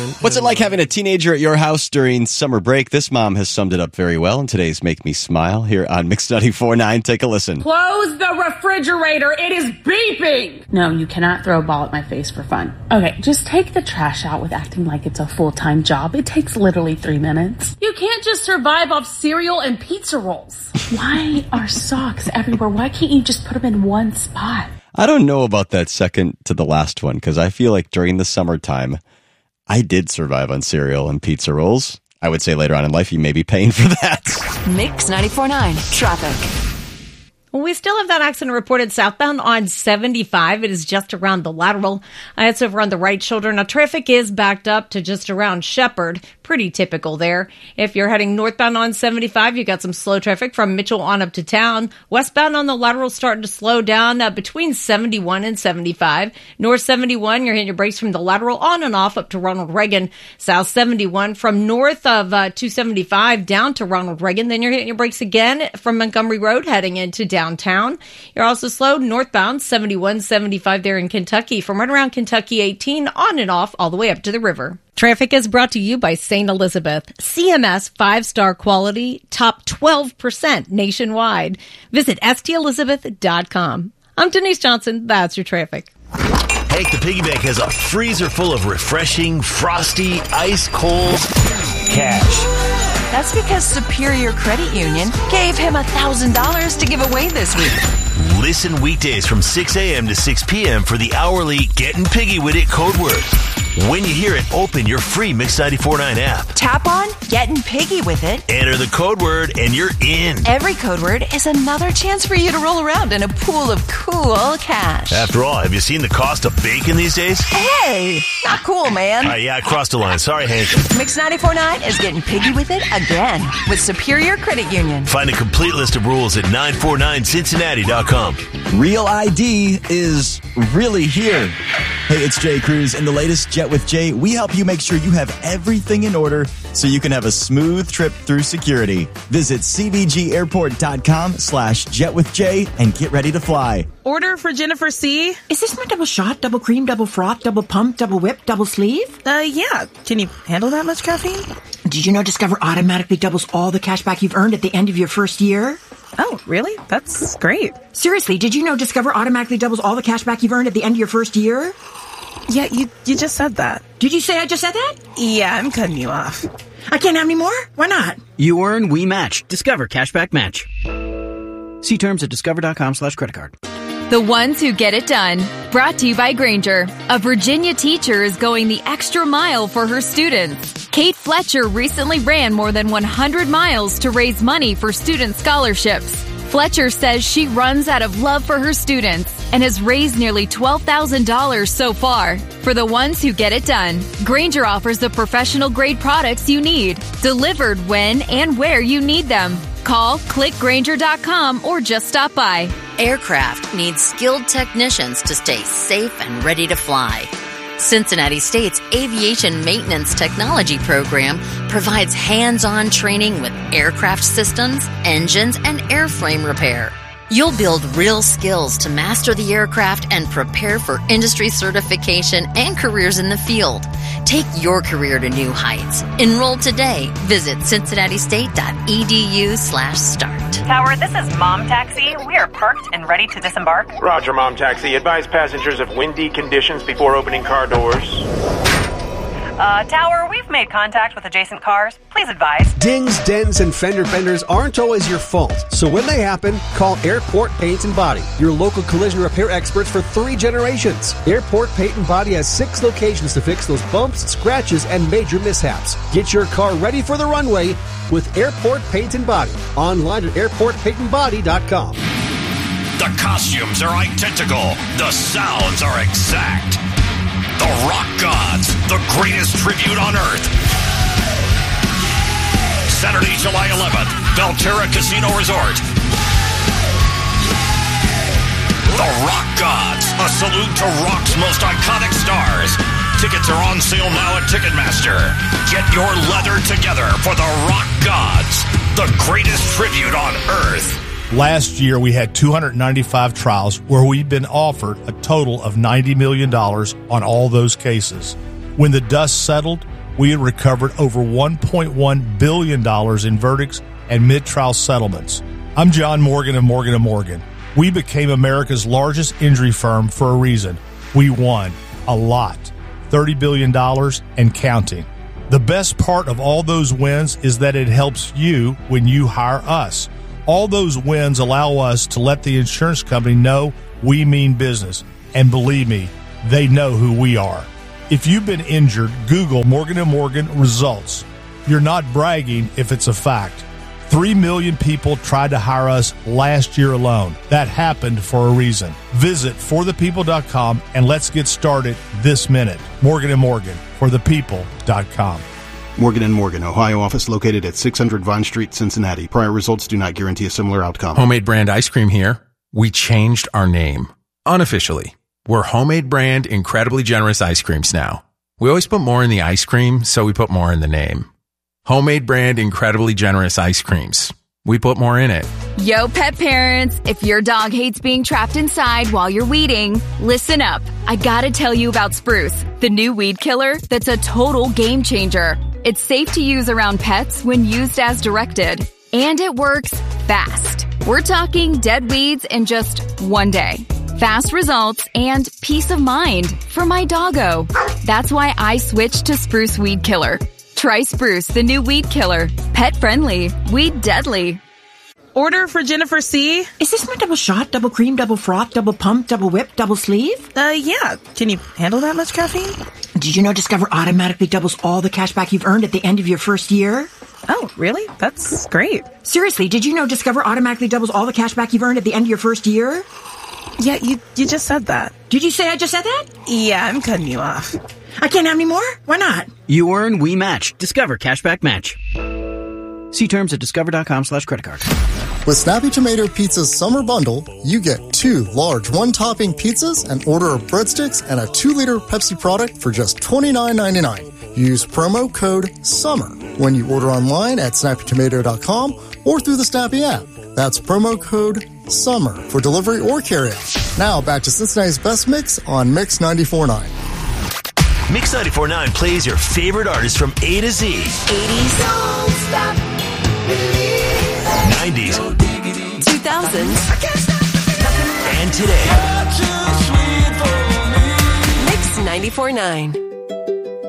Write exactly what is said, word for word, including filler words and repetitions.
What's it like having a teenager at your house during summer break? This mom has summed it up very well in today's Make Me Smile here on Mix ninety-four point nine. Take a listen. Close the refrigerator. It is beeping. No, you cannot throw a ball at my face for fun. Okay, just take the trash out with acting like it's a full-time job. It takes literally three minutes. You can't just survive off cereal and pizza rolls. Why are socks everywhere? Why can't you just put them in one spot? I don't know about that second to the last one, because I feel like during the summertime, I did survive on cereal and pizza rolls. I would say later on in life, you may be paying for that. Mix ninety-four point nine, traffic. Well, we still have that accident reported southbound on seventy-five. It is just around the lateral. Uh, it's over on the right shoulder. Now, traffic is backed up to just around Shepherd. Pretty typical there. If you're heading northbound on seventy-five, you got some slow traffic from Mitchell on up to town. Westbound on the lateral starting to slow down uh, between seventy-one and seventy-five. North seventy-one, you're hitting your brakes from the lateral on and off up to Ronald Reagan. South seventy-one from north of uh, two seventy-five down to Ronald Reagan. Then you're hitting your brakes again from Montgomery Road heading into down. Downtown. You're also slow northbound seventy-one, seventy-five there in Kentucky from right around Kentucky eighteen on and off all the way up to the river. Traffic is brought to you by Saint Elizabeth. C M S five-star quality, top twelve percent nationwide. Visit S T Elizabeth dot com. I'm Denise Johnson. That's your traffic. Hank the Piggy Bank has a freezer full of refreshing, frosty, ice-cold cash. That's because Superior Credit Union gave him one thousand dollars to give away this week. Listen weekdays from six a.m. to six p.m. for the hourly Getting Piggy With It code word. When you hear it, open your free Mix ninety-four point nine app. Tap on Getting Piggy With It. Enter the code word and you're in. Every code word is another chance for you to roll around in a pool of cool cash. After all, have you seen the cost of bacon these days? Hey, not cool, man. Uh, yeah, I crossed the line. Sorry, Hank. Mix ninety-four point nine is getting piggy with it again with Superior Credit Union. Find a complete list of rules at nine four nine Cincinnati dot com. Real I D is really here. Hey, it's Jay Cruz. In the latest Jet with Jay, we help you make sure you have everything in order so you can have a smooth trip through security. Visit cbgairport.com slash jet with Jay and get ready to fly. Order for Jennifer C. Is this my double shot, double cream, double froth, double pump, double whip, double sleeve? Uh, yeah. Can you handle that much caffeine? Did you know Discover automatically doubles all the cash back you've earned at the end of your first year? Oh, really? That's great. Seriously, did you know Discover automatically doubles all the cash back you've earned at the end of your first year? Yeah, you you just said that. Did you say I just said that? Yeah, I'm cutting you off. I can't have any more? Why not? You earn, we match. Discover Cashback Match. See terms at discover.com slash credit card. The ones who get it done. Brought to you by Granger. A Virginia teacher is going the extra mile for her students. Kate Fletcher recently ran more than one hundred miles to raise money for student scholarships. Fletcher says she runs out of love for her students and has raised nearly twelve thousand dollars so far. For the ones who get it done, Granger offers the professional-grade products you need, delivered when and where you need them. Call, click Granger dot com, or just stop by. Aircraft needs skilled technicians to stay safe and ready to fly. Cincinnati State's Aviation Maintenance Technology Program provides hands-on training with aircraft systems, engines, and airframe repair. You'll build real skills to master the aircraft and prepare for industry certification and careers in the field. Take your career to new heights. Enroll today. Visit cincinnati state dot e d u slash start. Tower, this is Mom Taxi. We are parked and ready to disembark. Roger, Mom Taxi. Advise passengers of windy conditions before opening car doors. Uh, Tower, we've made contact with adjacent cars. Please advise. Dings, dents, and fender benders aren't always your fault. So when they happen, call Airport Paint and Body, your local collision repair experts for three generations. Airport Paint and Body has six locations to fix those bumps, scratches, and major mishaps. Get your car ready for the runway with Airport Paint and Body. Online at airport paint and body dot com. The costumes are identical. The sounds are exact. The Rock Gods, the greatest tribute on Earth. Saturday, July eleventh, Belterra Casino Resort. The Rock Gods, a salute to rock's most iconic stars. Tickets are on sale now at Ticketmaster. Get your leather together for the Rock Gods, the greatest tribute on Earth. Last year, we had two hundred ninety-five trials where we've been offered a total of ninety million dollars on all those cases. When the dust settled, we had recovered over one point one billion dollars in verdicts and mid-trial settlements. I'm John Morgan of Morgan and Morgan. We became America's largest injury firm for a reason. We won a lot, thirty billion dollars and counting. The best part of all those wins is that it helps you when you hire us. All those wins allow us to let the insurance company know we mean business. And believe me, they know who we are. If you've been injured, Google Morgan and Morgan results. You're not bragging if it's a fact. Three million people tried to hire us last year alone. That happened for a reason. Visit for the people dot com and let's get started this minute. Morgan and Morgan, for the people dot com. Morgan and Morgan, Ohio office located at six hundred Vine Street, Cincinnati. Prior results do not guarantee a similar outcome. Homemade Brand Ice Cream here. We changed our name. Unofficially. We're Homemade Brand Incredibly Generous Ice Creams now. We always put more in the ice cream, so we put more in the name. Homemade Brand Incredibly Generous Ice Creams. We put more in it. Yo, pet parents, if your dog hates being trapped inside while you're weeding, listen up. I gotta tell you about Spruce, the new weed killer that's a total game changer. It's safe to use around pets when used as directed. And it works fast. We're talking dead weeds in just one day. Fast results and peace of mind for my doggo. That's why I switched to Spruce Weed Killer. Try Spruce, the new weed killer. Pet friendly, weed deadly. Order for Jennifer C. Is this my double shot, double cream, double froth, double pump, double whip, double sleeve? Uh, yeah. Can you handle that much caffeine? Did you know Discover automatically doubles all the cash back you've earned at the end of your first year? Oh, really? That's great. Seriously, did you know Discover automatically doubles all the cash back you've earned at the end of your first year? Yeah, you you just said that. Did you say I just said that? Yeah, I'm cutting you off. I can't have any more? Why not? You earn, we match. Discover Cashback Match. See terms at discover.com slash credit card. With Snappy Tomato Pizza's summer bundle, you get two large one-topping pizzas, an order of breadsticks, and a two-liter Pepsi product for just twenty-nine ninety-nine. Use promo code SUMMER when you order online at snappy tomato dot com or through the Snappy app. That's promo code SUMMER for delivery or carryout. Now back to Cincinnati's best mix on Mix ninety-four point nine. Mix ninety-four point nine plays your favorite artists from A to Z. eighties. Don't stop believing. nineties. two thousands. And today. Mix ninety-four point nine.